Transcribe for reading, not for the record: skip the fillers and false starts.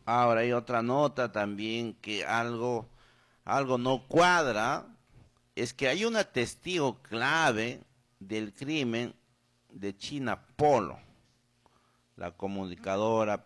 Ahora hay otra nota también que algo no cuadra, es que hay una testigo clave del crimen de China Polo, la comunicadora